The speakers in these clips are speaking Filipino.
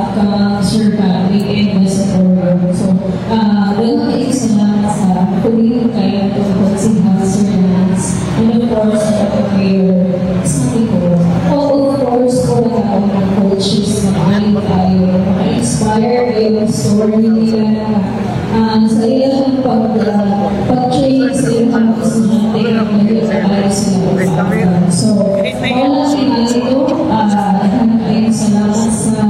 ka Sir Patrick and Vice Forum. So, dahil kayo salamat sa pagiging kaya tungkol si Sir Lance. And of course, Mayor, sabi ko, of course, kung nagkakaroon ng coaches na maaling tayo, maka-inspire kayo ng story nila, sa iyong pag-train sa iyong estudyante na mag-i-apply sila ng So, wala siya ito, ayun salamat sa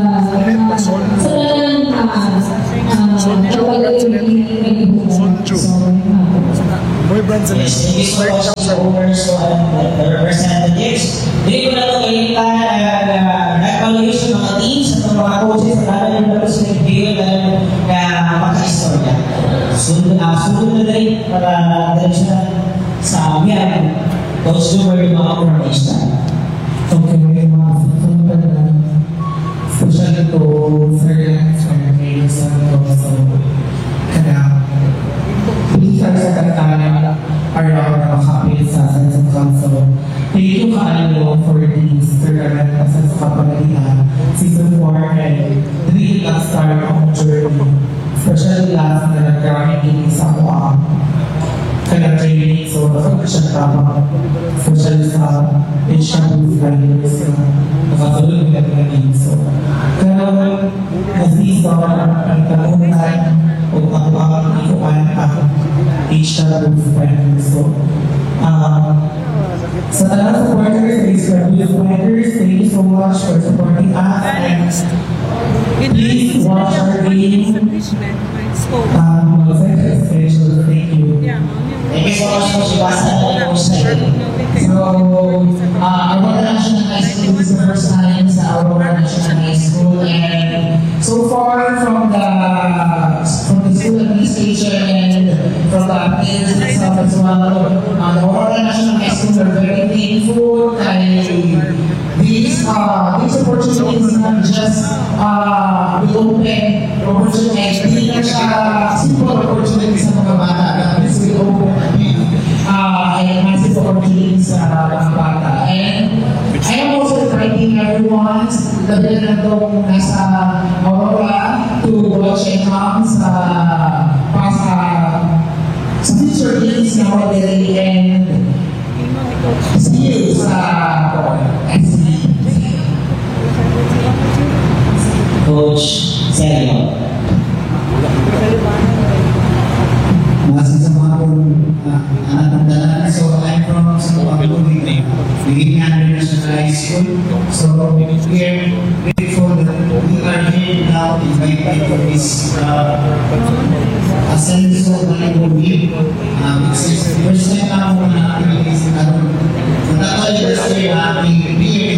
Boy brands and thank you so much sa owners the representatives. Hindi ko na ito kailitan nag-evaluation mga teams at mga coaches sa lalo yung lalo sa nag-video na maka-istorya. Sunod na rin para dahil siya sa amin. Coach Duber yung mga information. Okay, mga sunod na especially to Sir Lance and Mayor Santos. Kaya please sa kantana around na makapit sa Sense of Council. Thank you kaayo for this tournament sa Sense of Kapagalihan Season 4 and 3 last start of journey. Especially last na nag-training sa mga training. So, nakakasya tama. Especially sa Asian Booth Riders na nakatulog nila training. So, kaya na-season ang tamunay o ang ikuan ang Asian Booth Riders. So, sa talang supporters, Asian Booth Riders, thank you so much for supporting us and please watch our game. Special, thank you. Thank you so much po si Basta na po sa So, Aurora National High School is the first time sa Aurora National High School, and so far from the school administration and from the parents itself as well, the Aurora National High School are very thankful. These opportunities not just we open opportunities, hindi na siya simple opportunities sa mga bata. We open and massive opportunities sa mga bata. And I am also inviting everyone na binanatong nasa Aurora to watch and come sa future games nowadays and see you sa Coach Sergio. Masih sama pun anak anak. So I'm from Singapore, beginning National High School. So we are grateful that we are here now invited to this assembly of volleyball game. It's the first time now na this not only this year, we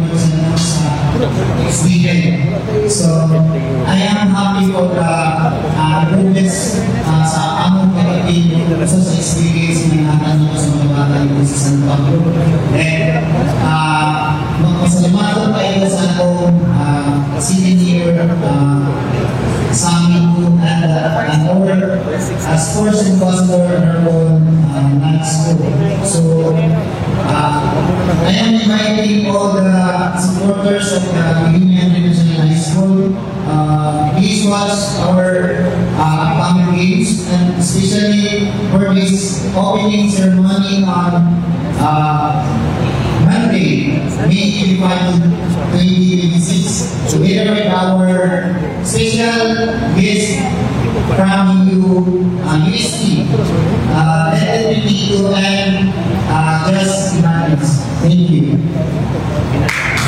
so I am happy for the progress sa among kapatid sa experience na natanong sa mga bata yung sa San Pablo. And magpasalamat pa ito sa akong senior sa amin and our sports ambassador So I am inviting all the supporters of the Union International High School. This was our upcoming games, and especially for this opening ceremony on Monday, May 25, 2026. Together with our special guest from UST, let me meet you and just imagine. Thank you.